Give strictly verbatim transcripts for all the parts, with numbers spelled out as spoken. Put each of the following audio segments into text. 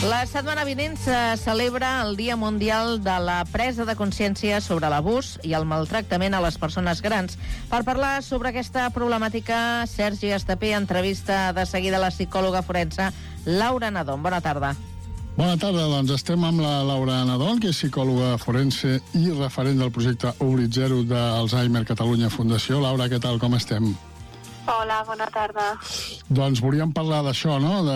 La setmana vinent se celebra el Dia Mundial de la Presa de Consciència sobre l'abús i el maltractament a les persones grans. Per parlar sobre aquesta problemàtica, Sergi Estapé entrevista de seguida la psicòloga forense Laura Nadón. Bona tarda. Bona tarda, doncs estem amb la Laura Nadón, que és psicòloga forense i referent del projecte Oblit Zero d'Alzheimer Catalunya Fundació. Laura, què tal, com estem? Hola, bona tarda. Doncs volíem parlar d'això, no? De,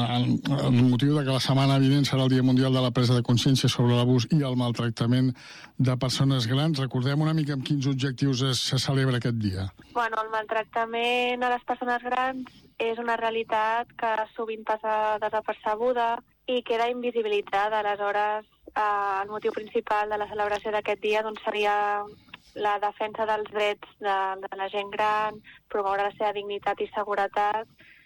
el motiu de que la setmana vinent serà el Dia Mundial de la Presa de Consciència sobre l'abús i el maltractament de persones grans. Recordem una mica amb quins objectius es, se celebra aquest dia. Bueno, el maltractament a les persones grans és una realitat que sovint passa desapercebuda i queda invisibilitzada. Aleshores, eh, el motiu principal de la celebració d'aquest dia doncs, seria la defensa dels drets de, de la gent gran, promoure la seva dignitat i seguretat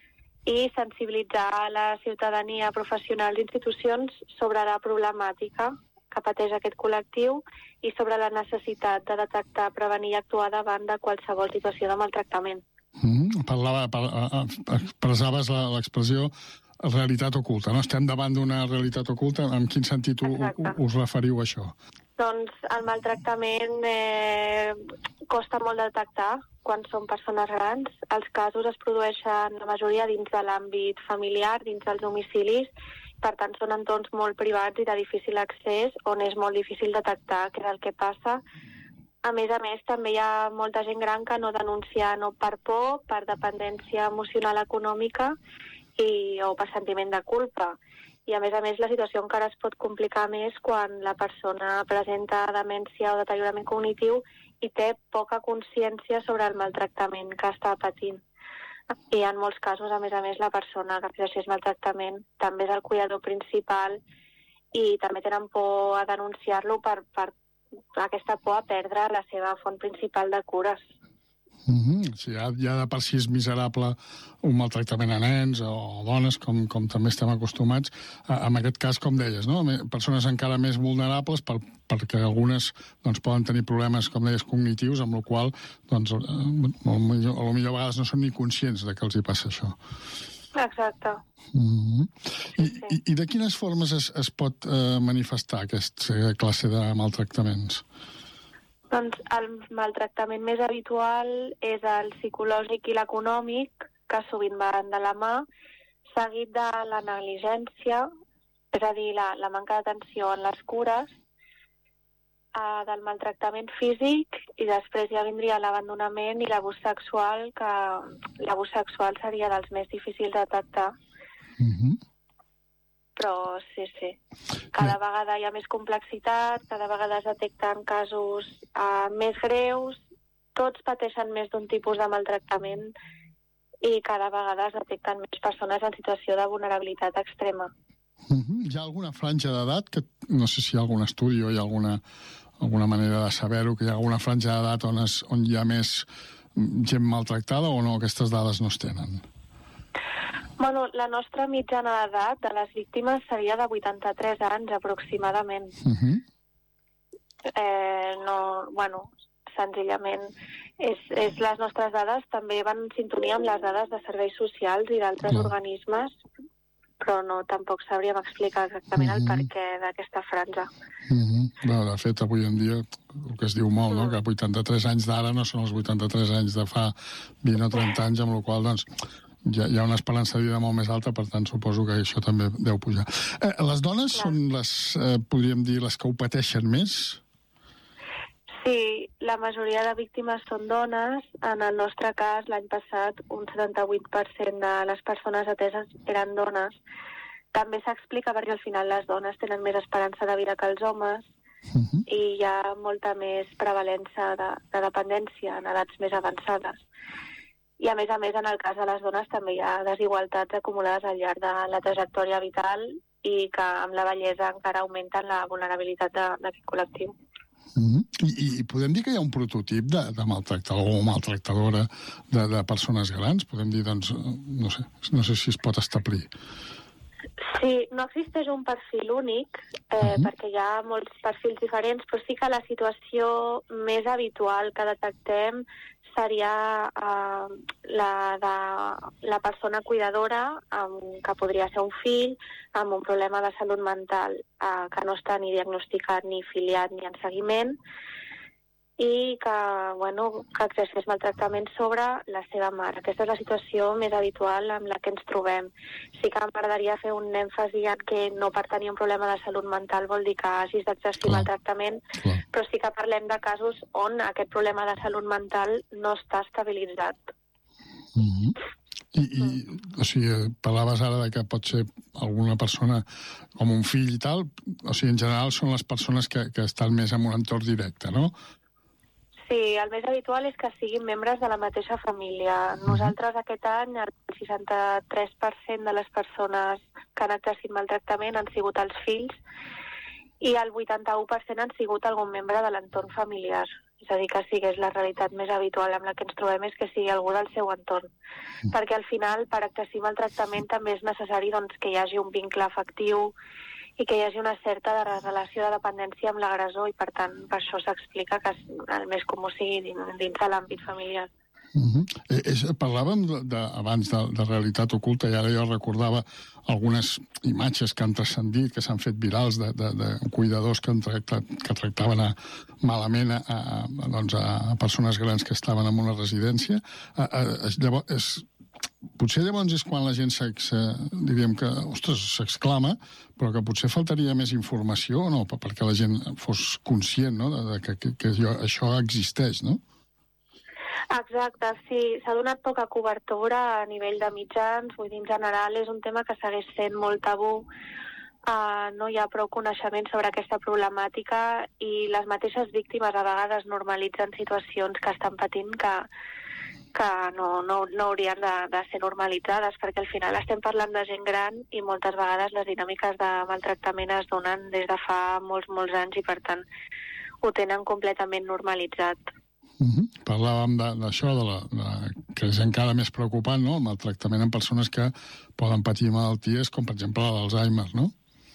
i sensibilitzar la ciutadania, professionals i institucions sobre la problemàtica que pateix aquest col·lectiu i sobre la necessitat de detectar, prevenir i actuar davant de qualsevol situació de maltractament. Mm, parlava, par, expressaves l'expressió realitat oculta, no? Estem davant d'una realitat oculta. En quin sentit u, u, us referiu a això? Doncs el maltractament eh, costa molt de detectar quan són persones grans. Els casos es produeixen la majoria dins de l'àmbit familiar, dins dels domicilis, per tant són entorns molt privats i de difícil accés, on és molt difícil detectar què és el que passa. A més a més, també hi ha molta gent gran que no denuncia no per por, per dependència emocional econòmica i, o per sentiment de culpa. I a més a més la situació encara es pot complicar més quan la persona presenta demència o deteriorament cognitiu i té poca consciència sobre el maltractament que està patint. I en molts casos, a més a més, la persona que exerceix maltractament també és el cuidador principal i també tenen por a denunciar-lo per, per aquesta por a perdre la seva font principal de cures. Mm-hmm. Sí, ja, ja de per si és miserable un maltractament a nens o dones, com, com també estem acostumats. En aquest cas, com deies, no? Persones encara més vulnerables per, perquè algunes doncs, poden tenir problemes, com deies, cognitius, amb la qual doncs, a lo millor, a lo millor a vegades no són ni conscients de que els hi passa això. Exacte. Mm-hmm. I, sí. i, I de quines formes es, es pot eh, manifestar aquesta classe de maltractaments? Doncs el maltractament més habitual és el psicològic i l'econòmic, que sovint van de la mà, seguit de la negligència, és a dir, la, la manca d'atenció en les cures, eh, del maltractament físic, i després ja vindria l'abandonament i l'abús sexual, que l'abús sexual seria dels més difícils de detectar. Mm-hmm. Però sí, sí. Cada vegada hi ha més complexitat, cada vegada es detecten casos uh, més greus, tots pateixen més d'un tipus de maltractament i cada vegada es detecten més persones en situació de vulnerabilitat extrema. Mm-hmm. Hi ha alguna franja d'edat, que no sé si hi ha algun estudi o hi ha alguna, alguna manera de saber-ho, que hi ha alguna franja d'edat on, es, on hi ha més gent maltractada o no, aquestes dades no es tenen? Bueno, la nostra mitjana d'edat de les víctimes seria de vuitanta-tres anys, aproximadament. Uh-huh. Eh, no, bueno, senzillament, és, és les nostres dades també van en sintonia amb les dades de serveis socials i d'altres organismes, però no, tampoc sabríem explicar exactament uh-huh. el perquè d'aquesta franja. Uh-huh. Bueno, de fet, avui en dia, el que es diu molt, no? Que vuitanta-tres anys d'ara no són els vuitanta-tres anys de fa vint o trenta anys, amb la qual doncs, hi ha, hi ha una esperança de vida molt més alta, per tant, suposo que això també deu pujar. Eh, les dones Clar. són les, eh, podríem dir, les que ho pateixen més? Sí, la majoria de víctimes són dones. En el nostre cas, l'any passat, un setanta-vuit per cent de les persones ateses eren dones. També s'explica perquè al final les dones tenen més esperança de vida que els homes uh-huh. i hi ha molta més prevalença de, de dependència en edats més avançades. I a més a més, en el cas de les dones també hi ha desigualtats acumulades al llarg de la trajectòria vital i que amb la vellesa encara augmenten la vulnerabilitat d'aquest col·lectiu. Mm-hmm. I, I podem dir que hi ha un prototip de, de maltractador o maltractadora de, de persones grans? Podem dir, doncs, no sé, no sé si es pot establir. Sí, no existeix un perfil únic, eh, uh-huh. perquè hi ha molts perfils diferents, però sí que la situació més habitual que detectem seria uh, la de la persona cuidadora, um, que podria ser un fill, amb un problema de salut mental uh, que no està ni diagnosticat, ni filiat, ni en seguiment, i que, bueno, que exerceix maltractament sobre la seva mare. Aquesta és la situació més habitual amb la que ens trobem. Sí que m'agradaria fer un èmfasi en que no per tenir un problema de salut mental vol dir que hagis d'exercir maltractament, Clar. Però sí que parlem de casos on aquest problema de salut mental no està estabilitzat. Mm-hmm. I, i o sigui, parlaves ara de que pot ser alguna persona com un fill i tal, o sigui, en general són les persones que, que estan més en un entorn directe, no? Sí, el més habitual és que siguin membres de la mateixa família. Nosaltres aquest any el seixanta-tres per cent de les persones que han exercit maltractament han sigut els fills i el vuitanta-u per cent han sigut algun membre de l'entorn familiar. És a dir, que sí que és la realitat més habitual amb la que ens trobem és que sigui algú del seu entorn. Mm. Perquè al final, per exercir maltractament també és necessari doncs, que hi hagi un vincle afectiu i que hi hagi una certa relació de dependència amb l'agressor i, per tant, per això s'explica que el més comú sigui dins de l'àmbit familiar. Uh-huh. Eh, és, parlàvem de, de, abans de, de realitat oculta i ara jo recordava algunes imatges que han transcendit, que s'han fet virals de, de, de cuidadors que, han tractat, que tractaven a, malament a, a, doncs a persones grans que estaven en una residència. A, a, llavors, és, potser llavors és quan la gent diríem que, ostres, s'exclama, però que potser faltaria més informació, no?, perquè la gent fos conscient, no?, de, de que, que, que això existeix, no? Exacte, sí. S'ha donat poca cobertura a nivell de mitjans, vull dir, en general és un tema que segueix sent molt tabú. Uh, no hi ha prou coneixement sobre aquesta problemàtica i les mateixes víctimes a vegades normalitzen situacions que estan patint que que no, no, no haurien de, de ser normalitzades, perquè al final estem parlant de gent gran i moltes vegades les dinàmiques de maltractament es donen des de fa molts, molts anys i, per tant, ho tenen completament normalitzat. Uh-huh. Parlàvem d'això, de, de, de, que és encara més preocupant, no?, el maltractament en persones que poden patir malalties com, per exemple, l'Alzheimer, no?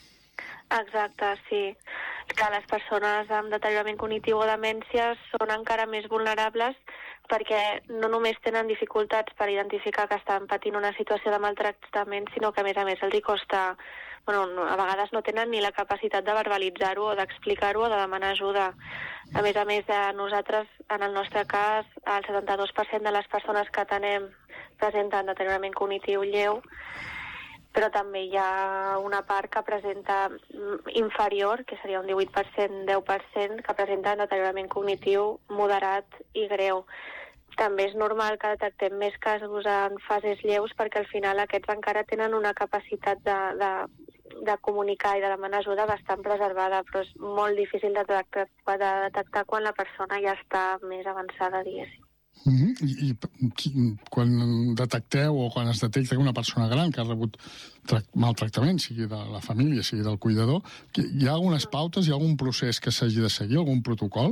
Exacte, sí. Que les persones amb deteriorament cognitiu o demència són encara més vulnerables perquè no només tenen dificultats per identificar que estan patint una situació de maltractament, sinó que, a més a més, els hi costa... Bueno, a vegades no tenen ni la capacitat de verbalitzar-ho o d'explicar-ho o de demanar ajuda. A més a més, nosaltres, en el nostre cas, el setanta-dos per cent de les persones que atenem presenten deteriorament cognitiu lleu, però també hi ha una part que presenta inferior, que seria un divuit per cent, deu per cent, que presenta deteriorament cognitiu moderat i greu. També és normal que detectem més casos en fases lleus perquè al final aquests encara tenen una capacitat de, de, de comunicar i de demanar ajuda bastant preservada, però és molt difícil de detectar, de detectar quan la persona ja està més avançada, diguéssim. Mm-hmm. I, i quan detecteu o quan es detecta que una persona gran que ha rebut maltractament, sigui de la família, sigui del cuidador, hi ha algunes pautes, hi ha algun procés que s'hagi de seguir, algun protocol?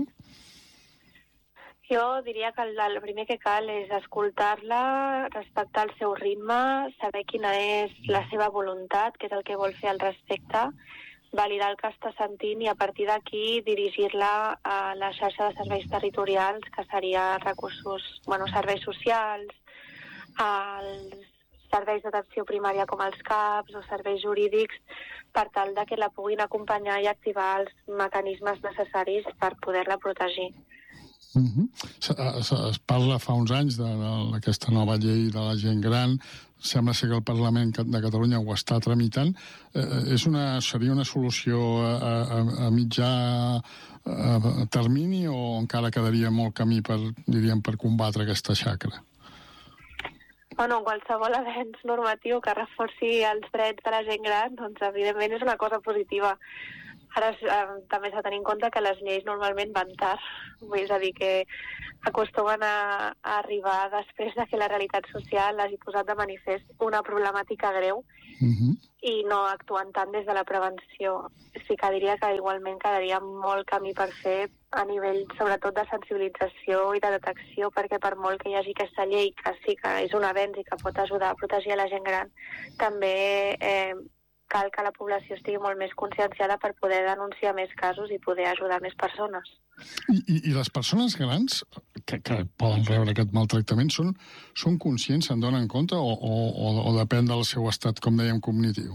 Jo diria que el, el primer que cal és escoltar-la, respectar el seu ritme, saber quina és la seva voluntat, què és el que vol fer al respecte, validar el que està sentint i a partir d'aquí dirigir-la a la xarxa de serveis territorials, que seria recursos, bueno, serveis socials, als serveis d'atenció primària com els C A Ps o serveis jurídics, per tal de que la puguin acompanyar i activar els mecanismes necessaris per poder-la protegir. Uh-huh. Es, es parla fa uns anys d'aquesta nova llei de la gent gran. Sembla ser que el Parlament de Catalunya ho està tramitant. Eh, és una, seria una solució a, a, a mitjà a termini o encara quedaria molt camí per, diríem, per combatre aquesta xacra? Bueno, qualsevol avenç normatiu que reforci els drets de la gent gran, doncs evidentment és una cosa positiva. Ara eh, també s'ha de tenir en compte que les lleis normalment van tard, és a dir, que acostumen a, a arribar després de que la realitat social hagi posat de manifest una problemàtica greu uh-huh. i no actuant tant des de la prevenció. Sí que diria que igualment quedaria molt camí per fer a nivell sobretot de sensibilització i de detecció, perquè per molt que hi hagi aquesta llei, que sí que és un avenç i que pot ajudar a protegir a la gent gran, també eh, cal que la població estigui molt més conscienciada per poder denunciar més casos i poder ajudar més persones. I, i, i les persones grans que, que poden rebre aquest maltractament, són, són conscients, se'n donen compte, o, o, o depèn del seu estat, com dèiem, cognitiu?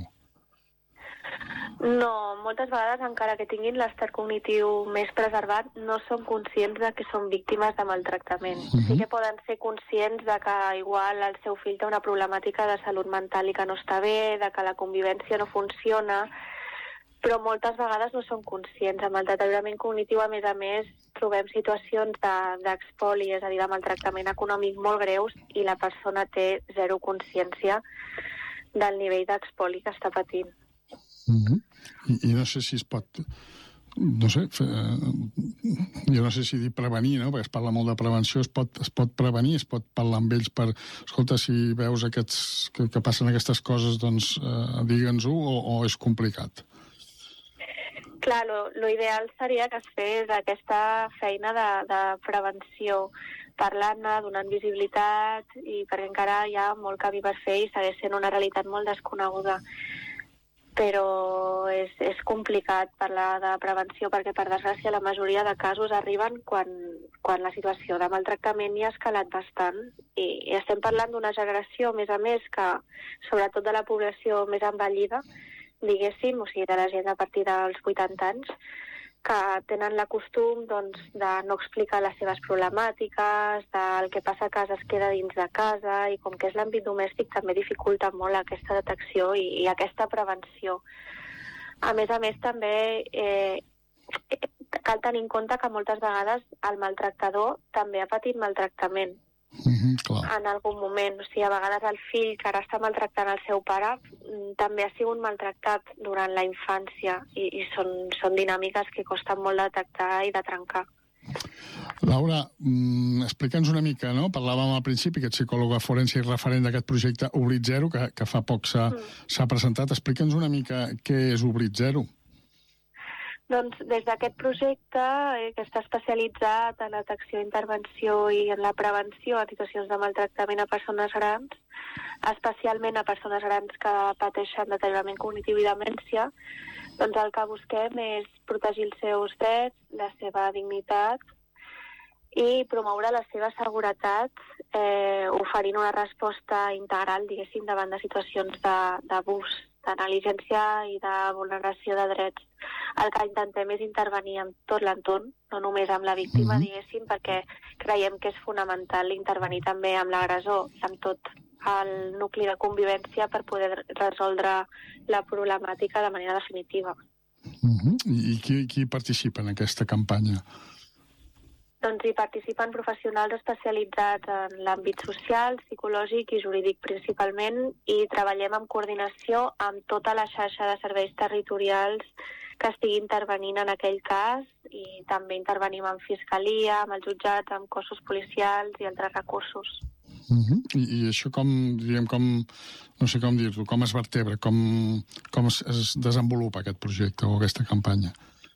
No, moltes vegades, encara que tinguin l'estat cognitiu més preservat, no són conscients de que són víctimes de maltractament. Uh-huh. Sí que poden ser conscients de que igual el seu fill té una problemàtica de salut mental i que no està bé, de que la convivència no funciona, però moltes vegades no són conscients. Amb el deteriorament cognitiu, a més a més, trobem situacions d'expoli, és a dir, de maltractament econòmic molt greus, i la persona té zero consciència del nivell d'expoli que està patint. Uh-huh. I, I no sé si es pot... No sé, fe, jo no sé si dir prevenir, no? Perquè es parla molt de prevenció, es pot, es pot prevenir, es pot parlar amb ells per... Escolta, si veus aquests, que, que passen aquestes coses, doncs eh, digue'ns-ho, o, o és complicat? Clar, lo, lo ideal seria que es fes aquesta feina de, de prevenció, parlant-ne, donant visibilitat, i perquè encara hi ha molt camí per fer i segueix sent una realitat molt desconeguda. Però és, és complicat parlar de prevenció perquè, per desgràcia, la majoria de casos arriben quan, quan la situació de maltractament ja ha escalat bastant. I, i estem parlant d'una generació, a més a més, que sobretot de la població més envellida, diguéssim, o sigui, de la gent a partir dels vuitanta anys, que tenen la costum, doncs, de no explicar les seves problemàtiques, del que passa a casa es queda dins de casa, i com que és l'àmbit domèstic també dificulta molt aquesta detecció i, i aquesta prevenció. A més a més, també eh, cal tenir en compte que moltes vegades el maltractador també ha patit maltractament. Mm-hmm, clar. En algun moment. O sigui, a vegades el fill que ara està maltractant el seu pare també ha sigut maltractat durant la infància, i, i són, són dinàmiques que costen molt de detectar i de trencar. Laura, mm, explica'ns una mica, no? Parlàvem al principi que ets psicòloga forense i referent d'aquest projecte Oblit Zero, que, que fa poc s'ha mm. presentat. Explica'ns una mica què és Oblit Zero. Doncs des d'aquest projecte, eh, que està especialitzat en la detecció, intervenció i en la prevenció en situacions de maltractament a persones grans, especialment a persones grans que pateixen deteriorament cognitiu i demència, doncs el que busquem és protegir els seus drets, la seva dignitat i promoure la seva seguretat, eh, oferint una resposta integral, diguéssim, davant de situacions d'abús, de negligència i de vulneració de drets. El que intentem és intervenir en tot l'entorn, no només amb la víctima, mm-hmm. diguéssim, perquè creiem que és fonamental intervenir també amb l'agressor i amb tot el nucli de convivència per poder resoldre la problemàtica de manera definitiva. Mm-hmm. I qui, qui participa en aquesta campanya? Doncs hi participen professionals especialitzats en l'àmbit social, psicològic i jurídic principalment, i treballem en coordinació amb tota la xarxa de serveis territorials que estigui intervenint en aquell cas, i també intervenim amb fiscalia, amb els jutjats, amb cossos policials i altres recursos. Uh-huh. I, I això com, diríem, com, no sé com dir-ho, com es vertebra, com, com es, es desenvolupa aquest projecte o aquesta campanya?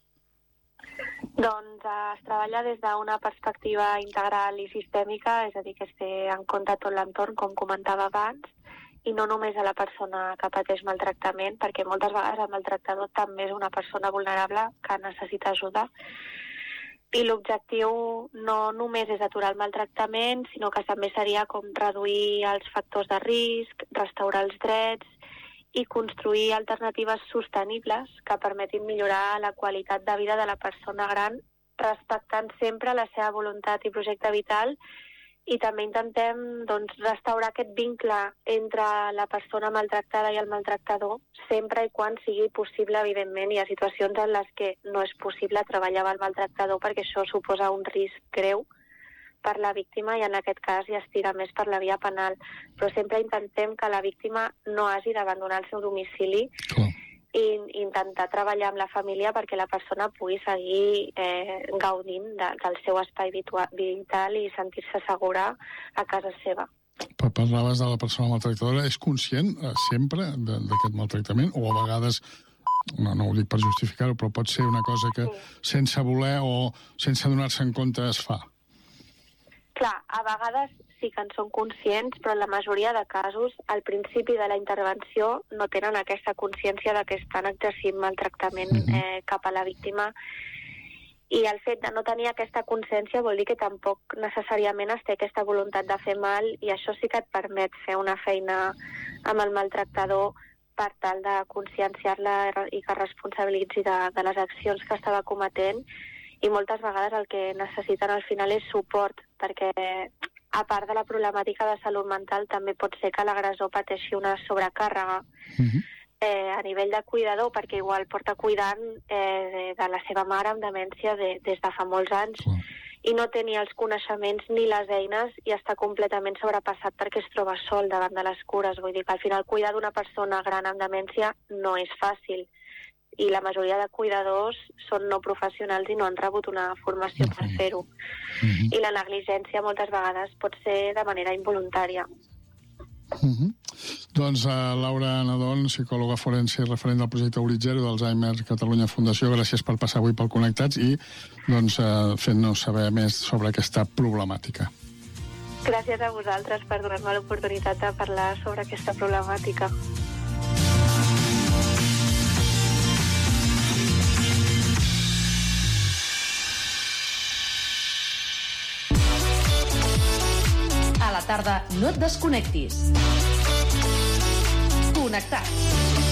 Doncs eh, es treballa des d'una perspectiva integral i sistèmica, és a dir, que es té en compte tot l'entorn, com comentava abans, i no només a la persona que pateix maltractament, perquè moltes vegades el maltractador també és una persona vulnerable que necessita ajuda. I l'objectiu no només és aturar el maltractament, sinó que també seria com reduir els factors de risc, restaurar els drets i construir alternatives sostenibles que permetin millorar la qualitat de vida de la persona gran, respectant sempre la seva voluntat i projecte vital, i també intentem doncs, restaurar aquest vincle entre la persona maltractada i el maltractador, sempre i quan sigui possible, evidentment. Hi ha situacions en les que no és possible treballar amb el maltractador perquè això suposa un risc greu per la víctima, i en aquest cas ja es tira més per la via penal. Però sempre intentem que la víctima no hagi d'abandonar el seu domicili Clar. i intentar treballar amb la família perquè la persona pugui seguir eh, gaudint de, del seu espai vital i sentir-se segura a casa seva. Parlaves de la persona maltractadora. És conscient eh, sempre d'aquest maltractament? O a vegades, no, no ho dic per justificar-ho, però pot ser una cosa que sí. sense voler o sense donar-se en compte es fa? Clar, a vegades sí que en són conscients, però en la majoria de casos, al principi de la intervenció, no tenen aquesta consciència de que estan exercint maltractament eh, cap a la víctima. I el fet de no tenir aquesta consciència vol dir que tampoc necessàriament es té aquesta voluntat de fer mal, i això sí que et permet fer una feina amb el maltractador per tal de conscienciar-la i que responsabilitzi de, de les accions que estava cometent. I moltes vegades el que necessiten al final és suport, perquè a part de la problemàtica de salut mental també pot ser que l'agressor pateixi una sobrecàrrega Uh-huh. eh, a nivell de cuidador, perquè igual porta cuidant eh, de, de la seva mare amb demència de, des de fa molts anys. Clar. I no té ni els coneixements ni les eines i està completament sobrepassat perquè es troba sol davant de les cures. Vull dir que al final cuidar d'una persona gran amb demència no és fàcil, i la majoria de cuidadors són no professionals i no han rebut una formació per fer-ho. Uh-huh. I la negligència moltes vegades pot ser de manera involuntària. Uh-huh. Doncs uh, Laura Nadón, psicòloga forense i referent del projecte Horitzero d'Alzheimer Catalunya Fundació, gràcies per passar avui pel Connectats i doncs, uh, fent-nos saber més sobre aquesta problemàtica. Gràcies a vosaltres per donar-me l'oportunitat de parlar sobre aquesta problemàtica. A la tarda no et desconnectis. Connectats.